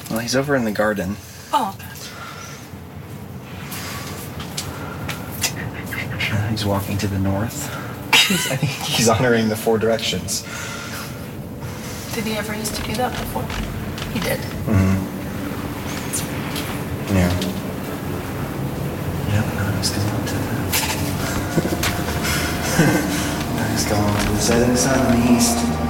Well, he's over in the garden. Oh, okay. He's walking to the north. I think he's honoring the 4 directions. Did he ever used to do that before? He did. Mm-hmm. Yeah. Yep, now he's going to the... now he's going to the setting sun in the east.